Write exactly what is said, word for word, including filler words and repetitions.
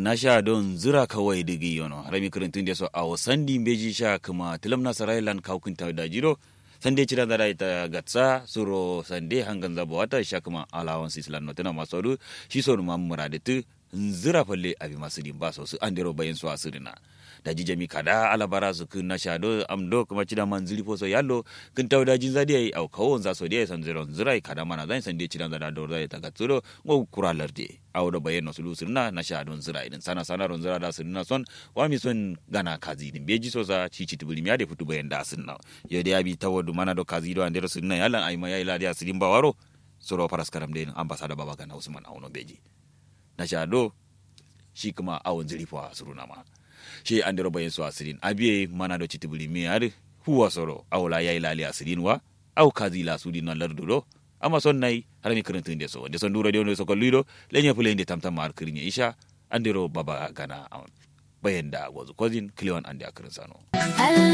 nasha don zura kawai digi yono harami kirintun da so awo sandi beji sha kuma tilam na sarailan kaukunta da jiro sande cira da ita gatsa suro sande hangan zabo wata sha kuma allowance islam no tana masodu shi so ma muradatu zura falle abi masu din ba so su andero bayin su asirina da jijami kada alabara su kun nasha do amdo kuma cida man zili fo so yallo kun tawda jin zadi ai au kawon za so dai san zero zirai kada mana zan sande cira da do zai ta gatsuro go kuralarde awdo bayeno sulu sirna nasha don zira idin sana sana ron zira da sirna son wa mi son gana kazi din beji so za cici tibuli mi ade futu bayen da sirna yo de abi tawodu mana do kazi do andero sirna yalan ay ma yayi ladiya sirin bawaro soro faras karam den ambassador baba gana usman awno beji nasha do shi kuma awon ziri fo suruna ma shi andero bayen so asirin abiye mana do citibuli mi ade huwa soro awla yayi laliya sirin wa aw kazi la sudi na lardo do amma son nay harami kirintun de so de son duro de on so ko lido lenye pule inde tamtam mar kirinye isha andiro baba gana bayen da gozu kozin kliwan ande akirin sano